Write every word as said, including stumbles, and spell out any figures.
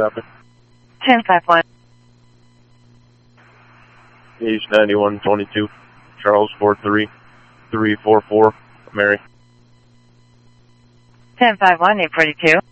Copy. ten five one. East ninety-one twenty-two. Charles four three three four four. Mary. ten five one, eight forty-two.